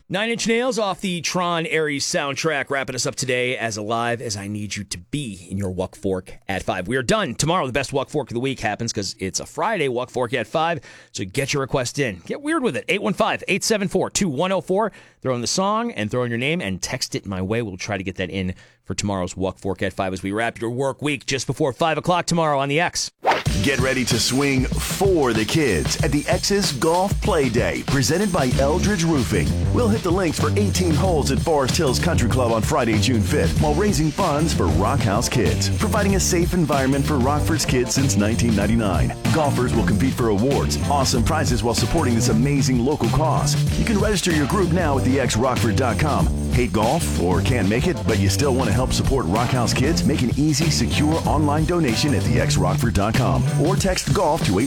Nine Inch Nails off the Tron Ares soundtrack, wrapping us up today as alive as I need you to be in your Wuck Fork at 5. We are done. Tomorrow, the best Wuck Fork of the week happens because it's a Friday, Wuck Fork at 5. So get your request in. Get weird with it. 815-874-2104. Throw in the song and throw in your name and text it my way. We'll try to get that in for tomorrow's Wuck Fork at 5 as we wrap your work week just before 5 o'clock tomorrow on the X. Get ready to swing for the kids at the X's Golf Play Day, presented by Eldridge Roofing. We'll hit the links for 18 holes at Forest Hills Country Club on Friday, June 5th, while raising funds for Rock House Kids, providing a safe environment for Rockford's kids since 1999. Golfers will compete for awards, awesome prizes while supporting this amazing local cause. You can register your group now at thexrockford.com. Hate golf or can't make it, but you still want to help support Rock House Kids? Make an easy, secure online donation at thexrockford.com or text golf to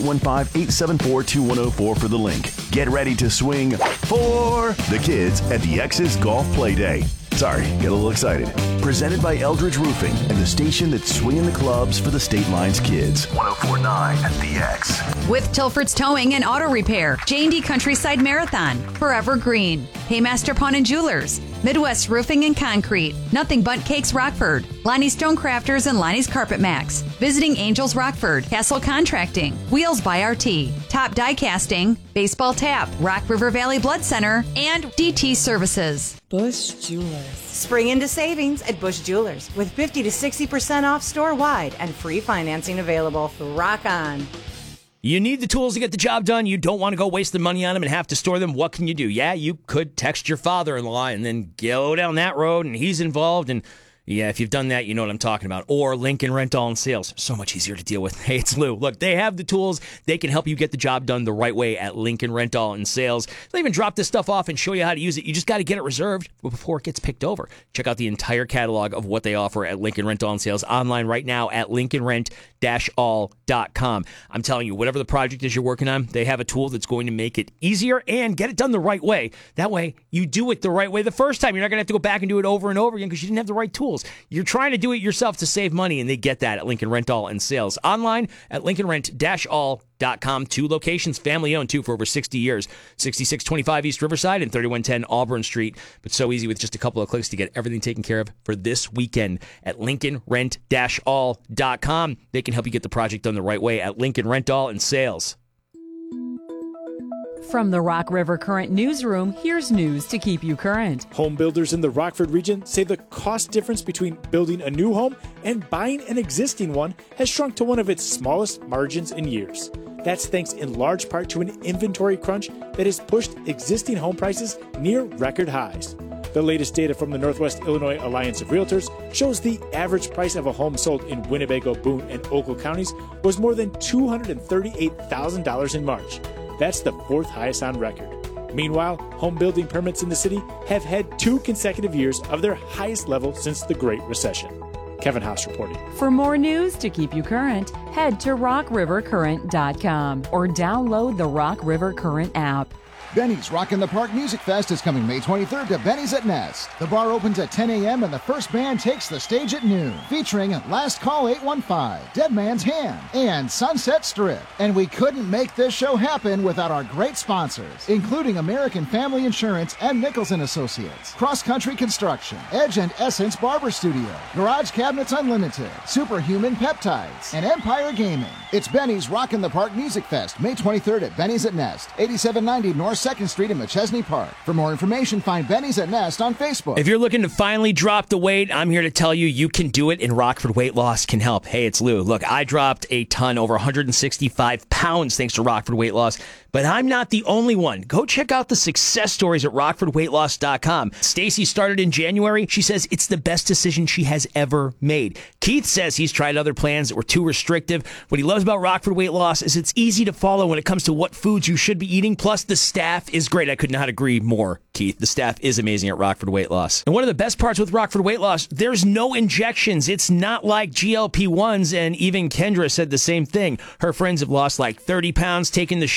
815-874-2104 for the link. Get ready to swing for the kids at the X's Golf Play Day. Sorry, get a little excited. Presented by Eldridge Roofing and the station that's swinging the clubs for the State Lines kids. 104.9 at the X. With Tilford's Towing and Auto Repair, J&D Countryside Marathon, Forever Green, Paymaster Pawn and Jewelers, Midwest Roofing and Concrete, Nothing Bundt Cakes Rockford, Lonnie Stonecrafters and Lonnie's Carpet Max, Visiting Angels Rockford, Castle Contracting, Wheels by RT, Top Die Casting, Baseball Tap, Rock River Valley Blood Center, and DT Services. Bush Jewelers. Spring into savings at Bush Jewelers with 50 to 60% off store-wide and free financing available. Rock on. You need the tools to get the job done. You don't want to go waste the money on them and have to store them. What can you do? Yeah, you could text your father-in-law and then go down that road and he's involved. And yeah, if you've done that, you know what I'm talking about. Or Lincoln Rental and Sales. So much easier to deal with. Hey, it's Lou. Look, they have the tools. They can help you get the job done the right way at Lincoln Rental and Sales. They'll even drop this stuff off and show you how to use it. You just got to get it reserved before it gets picked over. Check out the entire catalog of what they offer at Lincoln Rental and Sales online right now at lincolnrent-all.com. I'm telling you, whatever the project is you're working on, they have a tool that's going to make it easier and get it done the right way. That way, you do it the right way the first time. You're not going to have to go back and do it over and over again because you didn't have the right tools. You're trying to do it yourself to save money, and they get that at Lincoln Rental and Sales. Online at lincolnrent-all.com. 2 locations, family-owned, too, for over 60 years. 6625 East Riverside and 3110 Auburn Street. But so easy with just a couple of clicks to get everything taken care of for this weekend at lincolnrent-all.com. They can help you get the project done the right way at Lincoln Rental and Sales. From the Rock River Current Newsroom, here's news to keep you current. Home builders in the Rockford region say the cost difference between building a new home and buying an existing one has shrunk to one of its smallest margins in years. That's thanks in large part to an inventory crunch that has pushed existing home prices near record highs. The latest data from the Northwest Illinois Alliance of Realtors shows the average price of a home sold in Winnebago, Boone, and Ogle counties was more than $238,000 in March. That's the 4th highest on record. Meanwhile, home building permits in the city have had 2 consecutive years of their highest level since the Great Recession. Kevin Haas reporting. For more news to keep you current, head to rockrivercurrent.com or download the Rock River Current app. Benny's Rock in the Park Music Fest is coming May 23rd to Benny's at Nest. The bar opens at 10 a.m. and the first band takes the stage at noon, featuring Last Call 815, Dead Man's Hand, and Sunset Strip. And we couldn't make this show happen without our great sponsors, including American Family Insurance and Nichols & Associates, Cross Country Construction, Edge and Essence Barber Studio, Garage Cabinets Unlimited, Superhuman Peptides, and Empire Gaming. It's Benny's Rock in the Park Music Fest, May 23rd at Benny's at Nest, 8790 North 2nd Street in McChesney Park. For more information, find Benny's at Nest on Facebook. If you're looking to finally drop the weight, I'm here to tell you you can do it, and Rockford Weight Loss can help. Hey, it's Lou. Look, I dropped a ton, over 165 pounds, thanks to Rockford Weight Loss. But I'm not the only one. Go check out the success stories at rockfordweightloss.com. Stacy started in January. She says it's the best decision she has ever made. Keith says he's tried other plans that were too restrictive. What he loves about Rockford Weight Loss is it's easy to follow when it comes to what foods you should be eating. Plus, the staff is great. I could not agree more, Keith. The staff is amazing at Rockford Weight Loss. And one of the best parts with Rockford Weight Loss, there's no injections. It's not like GLP-1s, and even Kendra said the same thing. Her friends have lost like 30 pounds taking the